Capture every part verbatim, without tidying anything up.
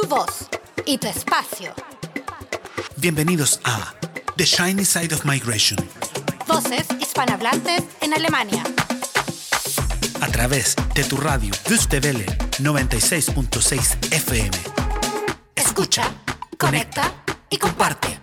Tu voz y tu espacio. Bienvenidos a The Shiny Side of Migration. Voces hispanohablantes en Alemania. A través de tu radio Deutsche Welle noventa y seis punto seis F M. Escucha, conecta y comparte.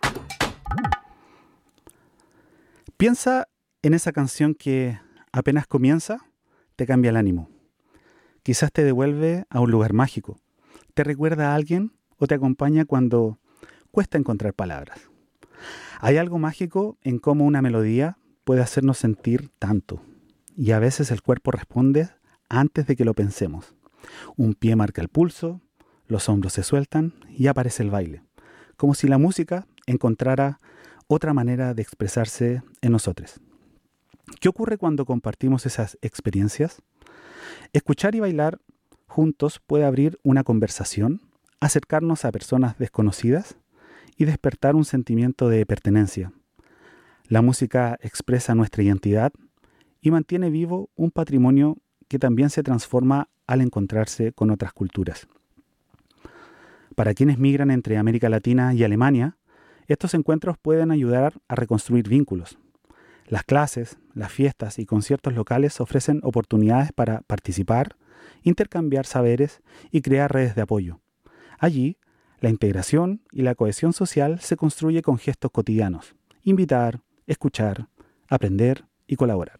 Piensa en esa canción que apenas comienza, te cambia el ánimo. Quizás te devuelve a un lugar mágico, te recuerda a alguien o te acompaña cuando cuesta encontrar palabras. Hay algo mágico en cómo una melodía puede hacernos sentir tanto, y a veces el cuerpo responde antes de que lo pensemos. Un pie marca el pulso, los hombros se sueltan y aparece el baile, como si la música encontrara otra manera de expresarse en nosotros. ¿Qué ocurre cuando compartimos esas experiencias? Escuchar y bailar juntos puede abrir una conversación, acercarnos a personas desconocidas y despertar un sentimiento de pertenencia. La música expresa nuestra identidad y mantiene vivo un patrimonio que también se transforma al encontrarse con otras culturas. Para quienes migran entre América Latina y Alemania, estos encuentros pueden ayudar a reconstruir vínculos. Las clases, las fiestas y conciertos locales ofrecen oportunidades para participar, intercambiar saberes y crear redes de apoyo. Allí, la integración y la cohesión social se construye con gestos cotidianos: invitar, escuchar, aprender y colaborar.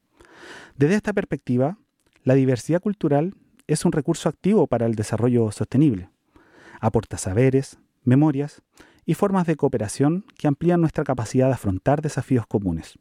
Desde esta perspectiva, la diversidad cultural es un recurso activo para el desarrollo sostenible. Aporta saberes, memorias y formas de cooperación que amplían nuestra capacidad de afrontar desafíos comunes.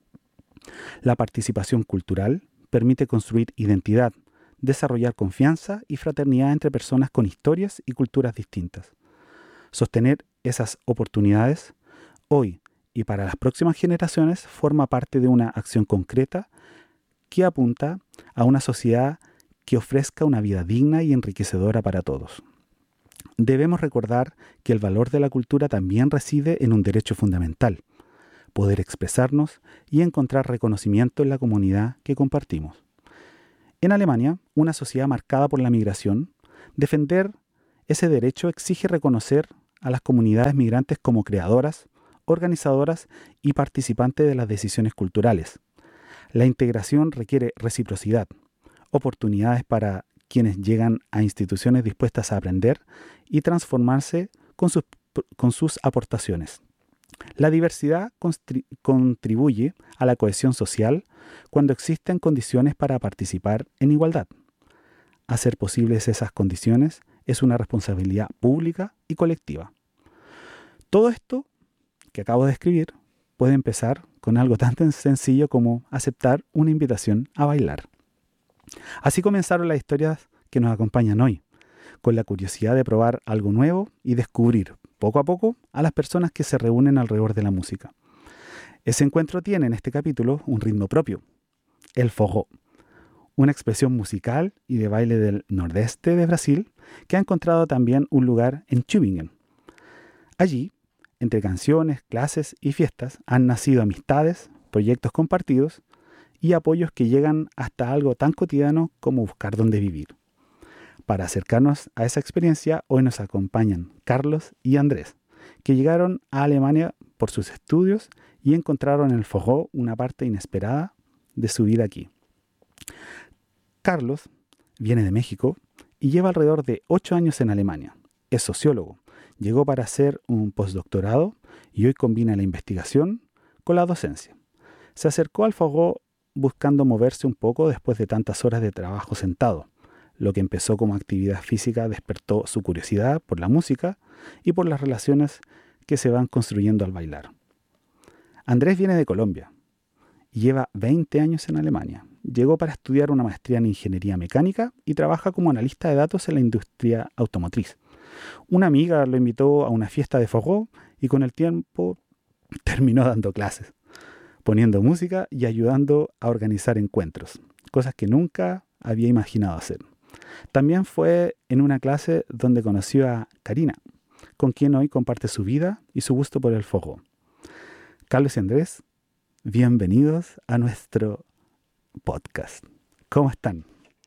La participación cultural permite construir identidad, desarrollar confianza y fraternidad entre personas con historias y culturas distintas. Sostener esas oportunidades hoy y para las próximas generaciones forma parte de una acción concreta que apunta a una sociedad que ofrezca una vida digna y enriquecedora para todos. Debemos recordar que el valor de la cultura también reside en un derecho fundamental: poder expresarnos y encontrar reconocimiento en la comunidad que compartimos. En Alemania, una sociedad marcada por la migración, defender ese derecho exige reconocer a las comunidades migrantes como creadoras, organizadoras y participantes de las decisiones culturales. La integración requiere reciprocidad, oportunidades para quienes llegan a instituciones dispuestas a aprender y transformarse con sus, con sus aportaciones. La diversidad constri- contribuye a la cohesión social cuando existen condiciones para participar en igualdad. Hacer posibles esas condiciones es una responsabilidad pública y colectiva. Todo esto que acabo de escribir puede empezar con algo tan sencillo como aceptar una invitación a bailar. Así comenzaron las historias que nos acompañan hoy, con la curiosidad de probar algo nuevo y descubrir, poco a poco, a las personas que se reúnen alrededor de la música. Ese encuentro tiene en este capítulo un ritmo propio, el forró, una expresión musical y de baile del nordeste de Brasil que ha encontrado también un lugar en Tübingen. Allí, entre canciones, clases y fiestas, han nacido amistades, proyectos compartidos y apoyos que llegan hasta algo tan cotidiano como buscar dónde vivir. Para acercarnos a esa experiencia, hoy nos acompañan Carlos y Andrés, que llegaron a Alemania por sus estudios y encontraron en el forró una parte inesperada de su vida aquí. Carlos viene de México y lleva alrededor de ocho años en Alemania. Es sociólogo, llegó para hacer un postdoctorado y hoy combina la investigación con la docencia. Se acercó al forró buscando moverse un poco después de tantas horas de trabajo sentado. Lo que empezó como actividad física despertó su curiosidad por la música y por las relaciones que se van construyendo al bailar. Andrés viene de Colombia y lleva veinte años en Alemania. Llegó para estudiar una maestría en ingeniería mecánica y trabaja como analista de datos en la industria automotriz. Una amiga lo invitó a una fiesta de forró y con el tiempo terminó dando clases, poniendo música y ayudando a organizar encuentros, cosas que nunca había imaginado hacer. También fue en una clase donde conoció a Karina, con quien hoy comparte su vida y su gusto por el forró. Carlos y Andrés, bienvenidos a nuestro podcast. ¿Cómo están?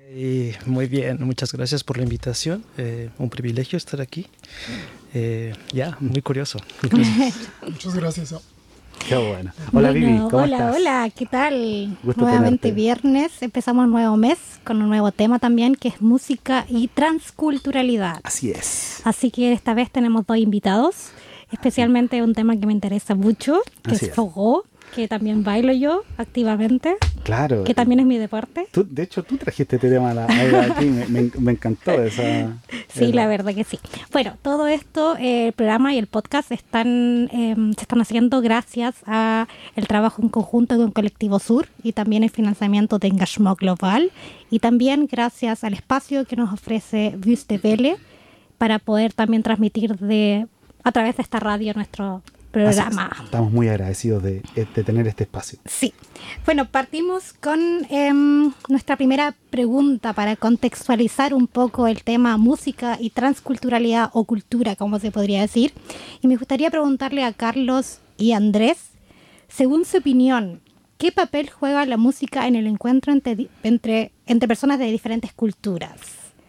Y muy bien, muchas gracias por la invitación. Eh, un privilegio estar aquí. Eh, ya, muy curioso. Muy curioso. Muchas gracias. Qué bueno. Hola, Bueno, Vivi, ¿cómo hola, estás? hola, ¿qué tal? Gusto Nuevamente tenerte. viernes, empezamos un nuevo mes con un nuevo tema también, que es música y transculturalidad. Así es. Así que esta vez tenemos dos invitados, especialmente un tema que me interesa mucho, que Así es es. Fogó, que también bailo yo activamente, Claro. que también es mi deporte. Tú, de hecho, tú trajiste este tema a la, a aquí, me, me, me encantó esa... Sí, esa- la verdad que sí. Bueno, todo esto, eh, el programa y el podcast están eh, se están haciendo gracias a el trabajo en conjunto con Colectivo Sur y también el financiamiento de Engagement Global y también gracias al espacio que nos ofrece Vus de Vele para poder también transmitir de a través de esta radio nuestro programa. Así es. Estamos muy agradecidos de, de tener este espacio. Sí. Bueno, partimos con em, nuestra primera pregunta para contextualizar un poco el tema música y transculturalidad o cultura, como se podría decir. Y me gustaría preguntarle a Carlos y Andrés, según su opinión, ¿qué papel juega la música en el encuentro entre, di- entre, entre personas de diferentes culturas?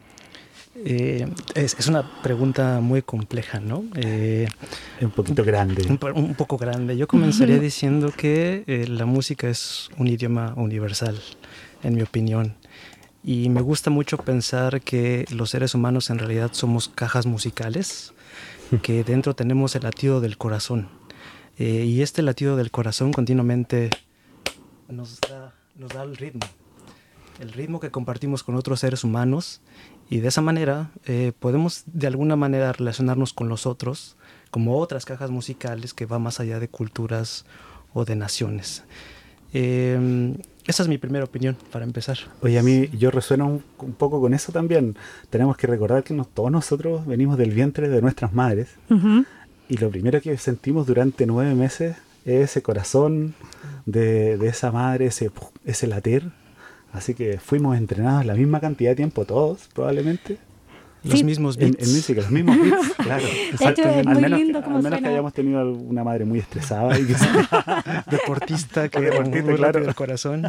Eh, es, es una pregunta muy compleja, ¿no? Eh, Es un poquito grande. un, po- un poco grande. Yo comenzaría diciendo que eh, la música es un idioma universal, en mi opinión. Y me gusta mucho pensar que los seres humanos en realidad somos cajas musicales, que dentro tenemos el latido del corazón. Eh, y este latido del corazón continuamente nos da, nos da el ritmo. El ritmo que compartimos con otros seres humanos. Y de esa manera eh, podemos de alguna manera relacionarnos con los otros como otras cajas musicales que va más allá de culturas o de naciones. Eh, esa es mi primera opinión para empezar. Oye, a mí yo resueno un, un poco con eso también. Tenemos que recordar que nos- todos nosotros venimos del vientre de nuestras madres Ujú. y lo primero que sentimos durante nueve meses es ese corazón de, de esa madre, ese, ese latir. Así que fuimos entrenados la misma cantidad de tiempo todos, probablemente. Los Sí. mismos En, beats. en música, los mismos beats, claro. De hecho, es al muy menos, lindo que- cómo al menos que suena. hayamos tenido una madre muy estresada y que Deportista que Deportista, muy claro. rápido el corazón.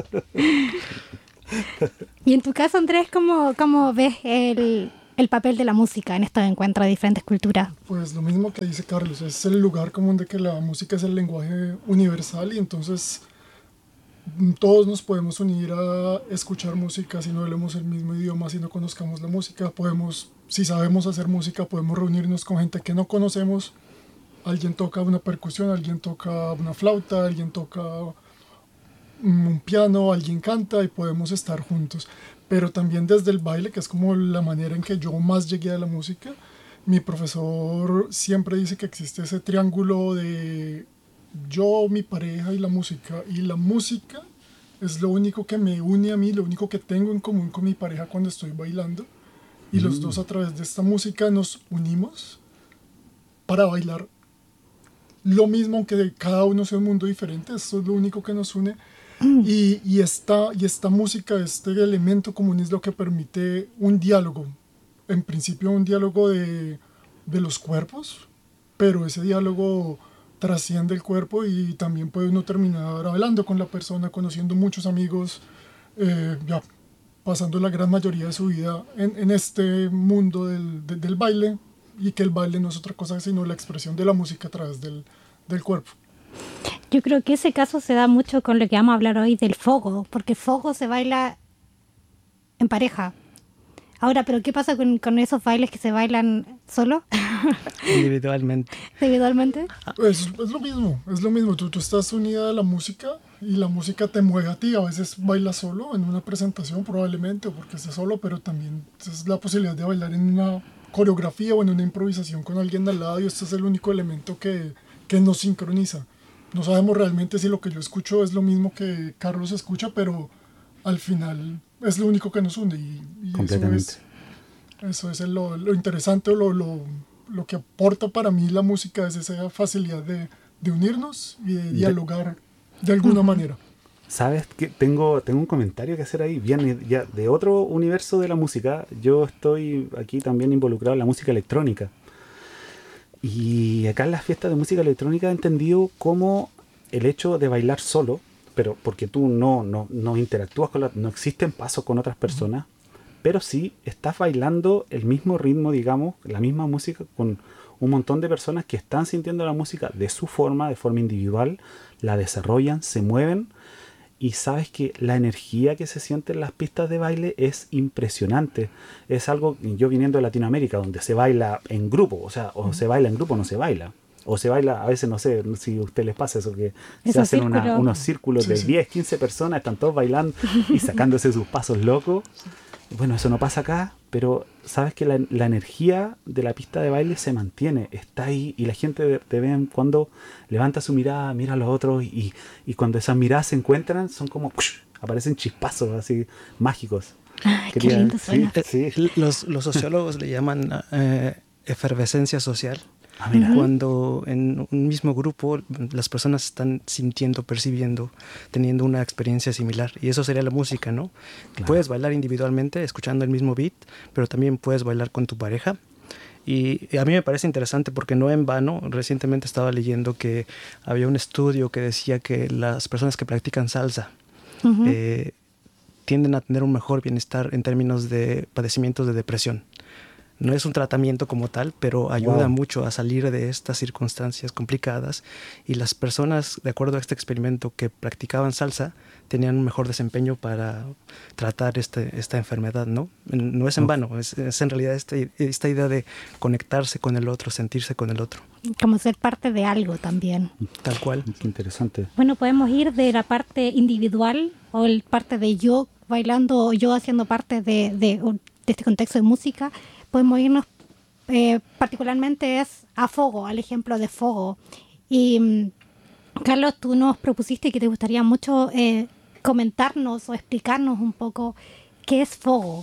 Y en tu caso, Andrés, ¿cómo, cómo ves el, el papel de la música en estos encuentros de diferentes culturas? Pues lo mismo que dice Carlos, es el lugar común de que la música es el lenguaje universal y entonces mm, todos nos podemos unir a escuchar música si no hablemos el mismo idioma, si no conozcamos la música, podemos, si sabemos hacer música, podemos reunirnos con gente que no conocemos, alguien toca una percusión, alguien toca una flauta, alguien toca mm, un piano, alguien canta y podemos estar juntos. Pero también desde el baile, que es como la manera en que yo más llegué a la música, mi profesor siempre dice que existe ese triángulo de yo, mi pareja y la música. Y la música es lo único que me une a mí, lo único que tengo en común con mi pareja cuando estoy bailando. Y los dos a través de esta música nos unimos para bailar lo mismo, aunque cada uno sea un mundo diferente. Eso es lo único que nos une. Y, y, esta, y esta música, este elemento común es lo que permite un diálogo. En principio un diálogo de, de los cuerpos, pero ese diálogo trasciende el cuerpo y también puede uno terminar hablando con la persona, conociendo muchos amigos, eh, ya pasando la gran mayoría de su vida en, en este mundo del, de, del baile, y que el baile no es otra cosa sino la expresión de la música a través del, del cuerpo. Yo creo que ese caso se da mucho con lo que vamos a hablar hoy del fogo, porque fogo se baila en pareja. Ahora, ¿pero qué pasa con, con esos bailes que se bailan solo, Individualmente. individualmente? Es, es lo mismo, es lo mismo. Tú, tú estás unida a la música y la música te mueve a ti. A veces bailas solo en una presentación probablemente, o porque estés solo, pero también es la posibilidad de bailar en una coreografía o en una improvisación con alguien al lado, y este es el único elemento que, que nos sincroniza. No sabemos realmente si lo que yo escucho es lo mismo que Carlos escucha, pero al final es lo único que nos une. Y, y Completamente. Eso es, eso es lo, lo interesante, o lo, lo, lo que aporta para mí la música, es esa facilidad de, de unirnos y de dialogar de alguna manera. ¿Sabes que tengo, tengo un comentario que hacer ahí? Bien, ya de otro universo de la música. Yo estoy aquí también involucrado en la música electrónica. Y acá en las fiestas de música electrónica he entendido cómo el hecho de bailar solo pero porque tú no, no, no interactúas con la, no existen pasos con otras personas, pero sí estás bailando el mismo ritmo, digamos, la misma música con un montón de personas que están sintiendo la música de su forma, de forma individual, la desarrollan, se mueven, y sabes que la energía que se siente en las pistas de baile es impresionante. Es algo, yo viniendo de Latinoamérica, donde se baila en grupo, o sea, o uh-huh. se baila en grupo o no se baila. O se baila, a veces no sé si a ustedes les pasa eso, que Esos se hacen una, unos círculos sí, de sí. diez, quince personas, están todos bailando y sacándose sus pasos locos. Bueno, eso no pasa acá, pero sabes que la, la energía de la pista de baile se mantiene, está ahí, y la gente de, de vez en cuando levanta su mirada, mira a los otros, y, y cuando esas miradas se encuentran, son como, ¡push!, aparecen chispazos así mágicos. Ay, qué lindo suena. Sí, sí. Los, los sociólogos le llaman eh, efervescencia social. Ah, mira. Cuando en un mismo grupo las personas están sintiendo, percibiendo, teniendo una experiencia similar. Y eso sería la música, ¿no? Claro. Puedes bailar individualmente, escuchando el mismo beat, pero también puedes bailar con tu pareja. Y a mí me parece interesante porque no en vano, recientemente estaba leyendo que había un estudio que decía que las personas que practican salsa uh-huh. eh, tienden a tener un mejor bienestar en términos de padecimientos de depresión. No es un tratamiento como tal, pero ayuda wow. mucho a salir de estas circunstancias complicadas. Y las personas, de acuerdo a este experimento, que practicaban salsa, tenían un mejor desempeño para tratar este, esta enfermedad, ¿no? No es en vano, es, es en realidad esta, esta idea de conectarse con el otro, sentirse con el otro. Como ser parte de algo también. Tal cual. Qué interesante. Bueno, podemos ir de la parte individual o el parte de yo bailando o yo haciendo parte de, de, de este contexto de música. Podemos irnos eh, particularmente es a Fogo, al ejemplo de Fogo. Y Carlos, tú nos propusiste que te gustaría mucho eh, comentarnos o explicarnos un poco qué es Fogo.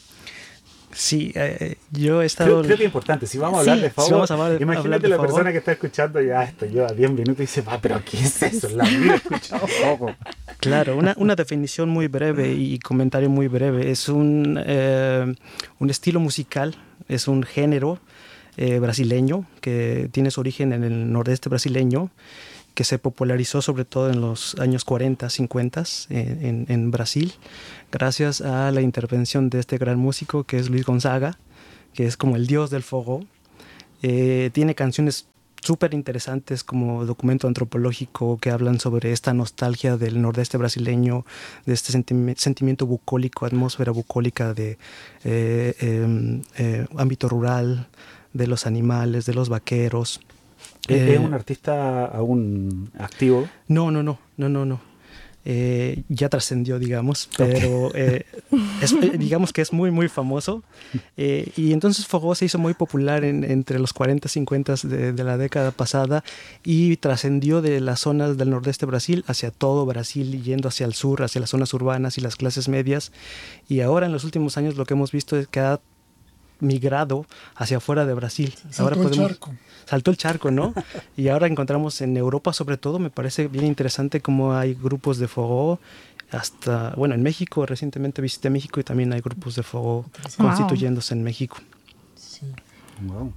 Sí, eh, yo he estado... Creo, creo que es importante, si vamos a hablar sí. de Fogo, si vamos a hablar, imagínate hablar de la Fogo. Persona que está escuchando ya esto, lleva diez minutos y dice, va, pero ¿qué es eso? La vida he escuchado Fogo. Claro, una, una definición muy breve y comentario muy breve. Es un, eh, un estilo musical, es un género eh, brasileño que tiene su origen en el nordeste brasileño, que se popularizó sobre todo en los años cuarenta, cincuenta en, en, en Brasil, gracias a la intervención de este gran músico que es Luis Gonzaga, que es como el dios del fogo. Eh, tiene canciones súper interesantes como documento antropológico que hablan sobre esta nostalgia del nordeste brasileño, de este sentimi- sentimiento bucólico, atmósfera bucólica de eh, eh, eh, ámbito rural, de los animales, de los vaqueros. ¿Es eh, un artista aún activo? No, no, no, no, no, no. Eh, ya trascendió, digamos, pero eh, es, digamos que es muy, muy famoso. Eh, y entonces Fogo se hizo muy popular en, entre los cuarenta, cincuenta de, de la década pasada y trascendió de las zonas del nordeste de Brasil hacia todo Brasil, yendo hacia el sur, hacia las zonas urbanas y las clases medias. Y ahora en los últimos años lo que hemos visto es que ha migrado hacia afuera de Brasil. Saltó ahora podemos, el charco. Saltó el charco, ¿no? Y ahora encontramos en Europa, sobre todo, me parece bien interesante cómo hay grupos de Fogo, hasta, bueno, en México, recientemente visité México y también hay grupos de Fogo wow. constituyéndose en México. Sí. Wow.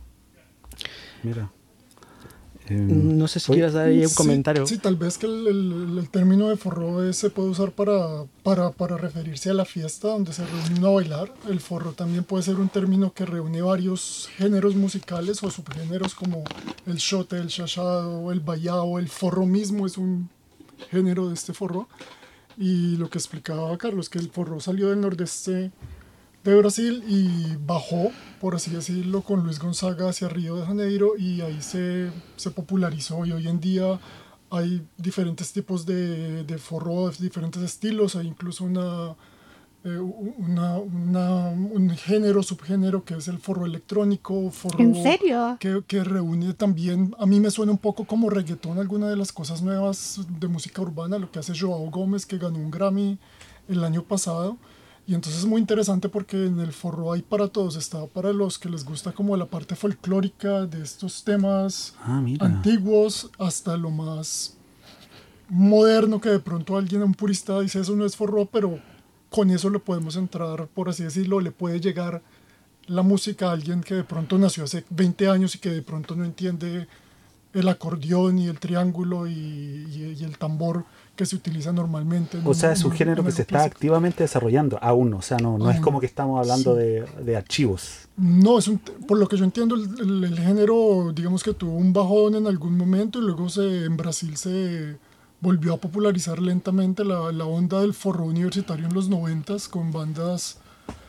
Mira. Eh, no sé si quieras dar ahí un sí, comentario. Sí, tal vez que el, el, el término de forró se puede usar para, para, para referirse a la fiesta donde se reúne uno a bailar. El forró también puede ser un término que reúne varios géneros musicales o subgéneros como el xote, el chachado, el bayao. El forró mismo es un género de este forró. Y lo que explicaba Carlos, que el forró salió del nordeste de Brasil y bajó, por así decirlo, con Luis Gonzaga hacia Río de Janeiro y ahí se, se popularizó y hoy en día hay diferentes tipos de, de forró, diferentes estilos, hay incluso una, eh, una, una, un género, subgénero que es el forró electrónico. Forró ¿En serio? Que, que reúne también, a mí me suena un poco como reggaetón, alguna de las cosas nuevas de música urbana, lo que hace Joao Gómez, que ganó un Grammy el año pasado. Y entonces es muy interesante porque en el forró hay para todos, está para los que les gusta como la parte folclórica de estos temas ah, antiguos hasta lo más moderno que de pronto alguien, un purista dice eso no es forró, pero con eso le podemos entrar, por así decirlo, le puede llegar la música a alguien que de pronto nació hace veinte años y que de pronto no entiende el acordeón y el triángulo y, y, y el tambor que se utiliza normalmente. O sea, es un género que se está activamente desarrollando aún, o sea, no, no es como que estamos hablando sí. de, de archivos. No, es un, por lo que yo entiendo, el, el, el género, digamos que tuvo un bajón en algún momento y luego se, en Brasil se volvió a popularizar lentamente la, la onda del forró universitario en los noventas con bandas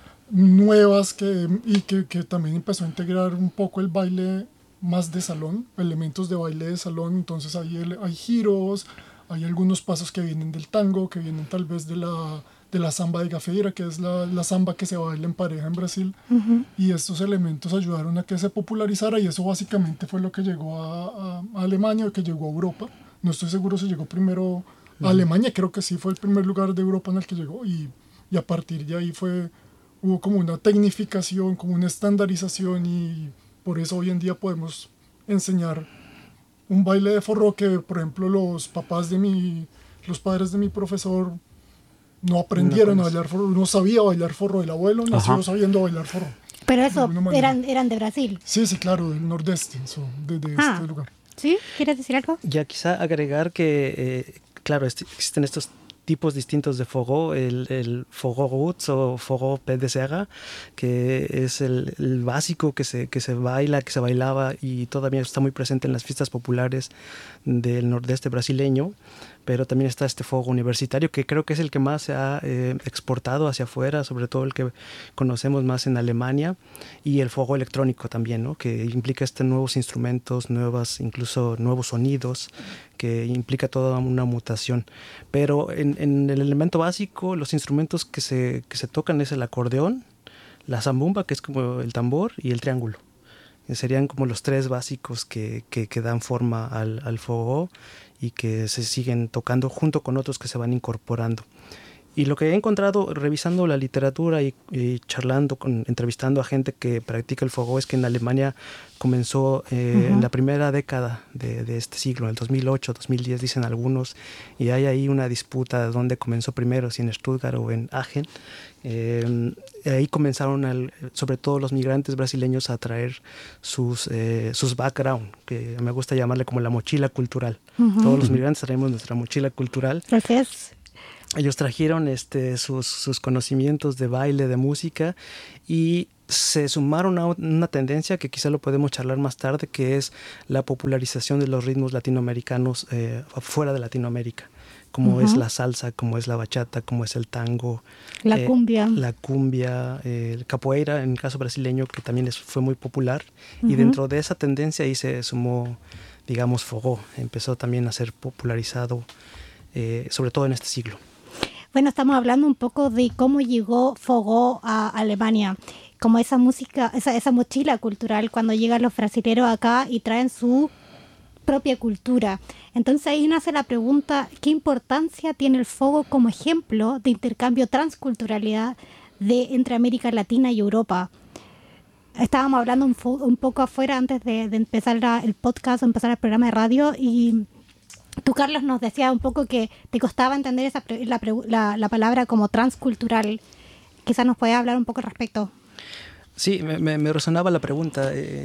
nuevas que, y que, que también empezó a integrar un poco el baile más de salón, elementos de baile de salón. Entonces hay, hay giros, hay algunos pasos que vienen del tango, que vienen tal vez de la, de la samba de gafeira, que es la, la samba que se baila en pareja en Brasil. Uh-huh. Y estos elementos ayudaron a que se popularizara y eso básicamente fue lo que llegó a, a, a Alemania, que llegó a Europa. No estoy seguro si llegó primero a uh-huh. Alemania, creo que sí fue el primer lugar de Europa en el que llegó y, y a partir de ahí fue, hubo como una tecnificación, como una estandarización y por eso hoy en día podemos enseñar un baile de forró que, por ejemplo, los papás de mi, los padres de mi profesor no aprendieron no, a bailar forró, no sabía bailar forró, el abuelo nació Ajá. sabiendo bailar forró. Pero eso eran, eran de Brasil. Sí, sí, claro, del nordeste, so, de, de ah, este lugar. ¿Sí? ¿Quieres decir algo? Ya quizá agregar que, eh, claro, este, existen estos tipos distintos de forró, el, el forró roots o forró pé de serra, que es el, el básico que se, que se baila, que se bailaba y todavía está muy presente en las fiestas populares del nordeste brasileño, pero también está este forró universitario que creo que es el que más se ha eh, exportado hacia afuera, sobre todo el que conocemos más en Alemania, y el forró electrónico también, ¿no? Que implica este nuevos instrumentos, nuevas, incluso nuevos sonidos, que implica toda una mutación. Pero en, en el elemento básico, los instrumentos que se, que se tocan es el acordeón, la zambumba, que es como el tambor, y el triángulo. Serían como los tres básicos que, que, que dan forma al, al forró y que se siguen tocando junto con otros que se van incorporando. Y lo que he encontrado revisando la literatura y, y charlando, con, entrevistando a gente que practica el forró es que en Alemania comenzó eh, uh-huh. en la primera década de, de este siglo, en el dos mil ocho, dos mil diez dicen algunos, y hay ahí una disputa de dónde comenzó primero, si en Stuttgart o en Aachen. Eh, ahí comenzaron, al, sobre todo los migrantes brasileños, a traer sus, eh, sus background, que me gusta llamarle como la mochila cultural. Uh-huh. Todos los migrantes traemos nuestra mochila cultural. Gracias. Ellos trajeron este, sus, sus conocimientos de baile, de música, y se sumaron a una tendencia que quizá lo podemos charlar más tarde, que es la popularización de los ritmos latinoamericanos eh, fuera de Latinoamérica, como uh-huh. es la salsa, como es la bachata, como es el tango. La eh, cumbia. La cumbia, eh, el capoeira, en el caso brasileño, que también es, fue muy popular. Uh-huh. Y dentro de esa tendencia ahí se sumó, digamos, forró. Empezó también a ser popularizado, eh, sobre todo en este siglo. Bueno, estamos hablando un poco de cómo llegó forró a Alemania, como esa música, esa, esa mochila cultural cuando llegan los brasileños acá y traen su propia cultura. Entonces ahí nace la pregunta, ¿qué importancia tiene el forró como ejemplo de intercambio transculturalidad de, entre América Latina y Europa? Estábamos hablando un, fo- un poco afuera antes de, de empezar la, el podcast o empezar el programa de radio y tú, Carlos, nos decías un poco que te costaba entender esa pre- la, pre- la, la palabra como transcultural. Quizás nos puedes hablar un poco al respecto. Sí, me, me, me resonaba la pregunta. Eh,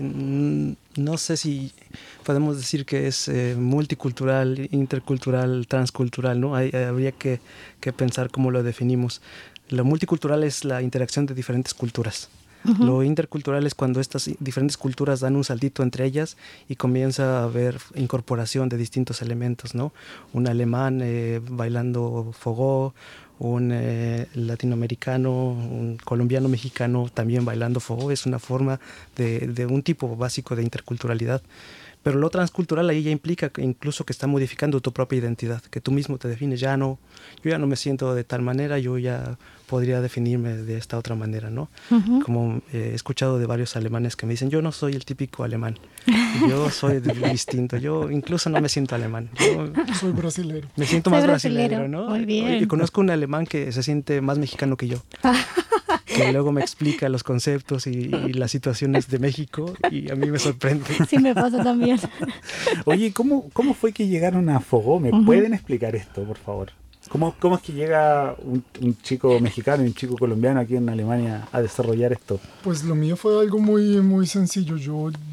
no sé si podemos decir que es eh, multicultural, intercultural, transcultural, ¿no? Hay, habría que, que pensar cómo lo definimos. Lo multicultural es la interacción de diferentes culturas. Uh-huh. Lo intercultural es cuando estas diferentes culturas dan un saltito entre ellas y comienza a haber incorporación de distintos elementos, ¿no? Un alemán eh, bailando forró, un eh, latinoamericano, un colombiano mexicano también bailando forró. Es una forma de, de un tipo básico de interculturalidad. Pero lo transcultural ahí ya implica que incluso que está modificando tu propia identidad, que tú mismo te defines, ya no, yo ya no me siento de tal manera, yo ya podría definirme de esta otra manera, ¿no? Uh-huh. Como eh, he escuchado de varios alemanes que me dicen, yo no soy el típico alemán, yo soy distinto, yo incluso no me siento alemán, yo soy brasilero. Me siento soy más brasilero, brasilero, ¿no? Muy bien. Yo conozco un alemán que se siente más mexicano que yo. Que luego me explica los conceptos y, y las situaciones de México y a mí me sorprende. Sí, me pasa también. Oye, ¿cómo, cómo fue que llegaron a forró? ¿Me uh-huh. pueden explicar esto, por favor? ¿Cómo, cómo es que llega un, un chico mexicano y un chico colombiano aquí en Alemania a desarrollar esto? Pues lo mío fue algo muy, muy sencillo. Yo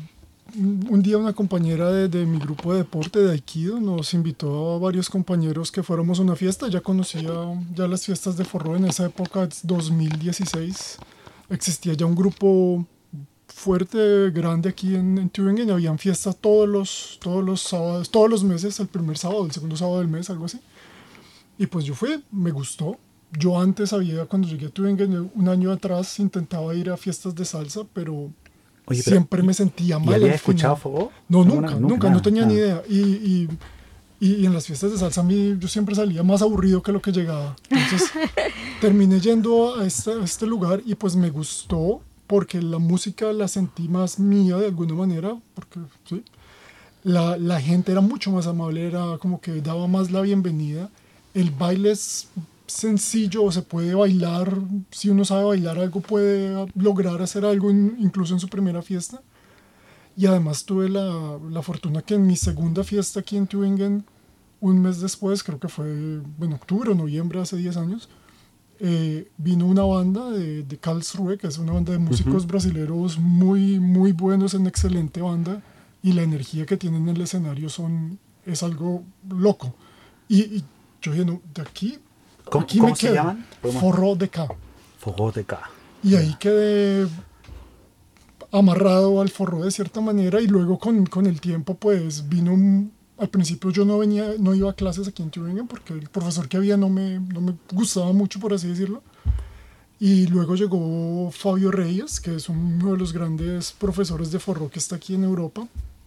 un día una compañera de, de mi grupo de deporte de Aikido nos invitó a varios compañeros que fuéramos a una fiesta. Ya conocía ya las fiestas de forró en esa época, dos mil dieciséis. Existía ya un grupo fuerte, grande aquí en, en Tübingen, y habían fiestas todos los, todos los sábados, todos los meses, el primer sábado, el segundo sábado del mes, algo así. Y pues yo fui, me gustó. Yo antes había, cuando llegué a Tübingen, un año atrás, intentaba ir a fiestas de salsa, pero, Oye, pero siempre me sentía mal. ¿Y habías al final. escuchado Fogó? No, ¿Alguna? nunca, Nunca, nunca, nada, no tenía nada. ni idea. Y, y, y, y en las fiestas de salsa a mí yo siempre salía más aburrido que lo que llegaba. Entonces terminé yendo a este, a este lugar y pues me gustó porque la música la sentí más mía de alguna manera, porque sí, la, la gente era mucho más amable, era como que daba más la bienvenida. El baile es sencillo, se puede bailar, si uno sabe bailar algo puede lograr hacer algo in, incluso en su primera fiesta. Y además tuve la, la fortuna que en mi segunda fiesta aquí en Tübingen, un mes después, creo que fue en octubre o noviembre, hace diez años, eh, vino una banda de, de Karlsruhe, que es una banda de músicos uh-huh. brasileños muy, muy buenos, en excelente banda, y la energía que tienen en el escenario son, es algo loco. Y, y yo dije, no, de aquí, ¿Cómo, aquí ¿cómo me se quedo. llaman? Forró de K. Forró de K. Y ahí quedé amarrado al forró de cierta manera, y luego con, con el tiempo pues vino un, al principio yo no venía, no iba a clases aquí en Tübingen porque el profesor que había no me, no me gustaba mucho, por así decirlo, y luego llegó Fabio Reyes, que es uno de los grandes profesores de forró que está aquí en Europa,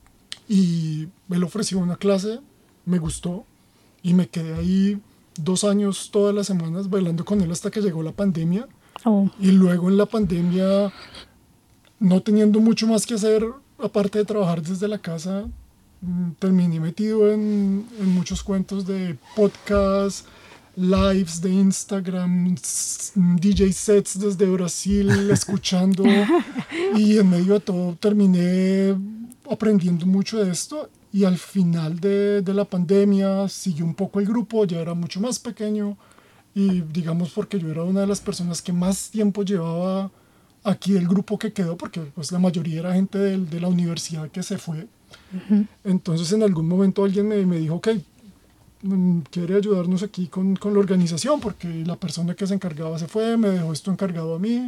y él ofreció una clase, me gustó y me quedé ahí dos años todas las semanas bailando con él hasta que llegó la pandemia. Oh. Y luego en la pandemia, no teniendo mucho más que hacer aparte de trabajar desde la casa, terminé metido en, en muchos cuentos de podcast, lives de Instagram, D J sets desde Brasil, escuchando, y en medio de todo terminé aprendiendo mucho de esto, y al final de, de la pandemia siguió un poco el grupo, ya era mucho más pequeño, y digamos porque yo era una de las personas que más tiempo llevaba aquí del grupo que quedó, porque pues la mayoría era gente de, de la universidad que se fue. Uh-huh. Entonces en algún momento alguien me, me dijo, ok, quiere ayudarnos aquí con, con la organización, porque la persona que se encargaba se fue, me dejó esto encargado a mí,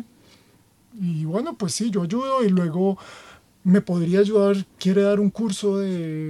y bueno, pues sí, yo ayudo, y luego me podría ayudar, quiere dar un curso de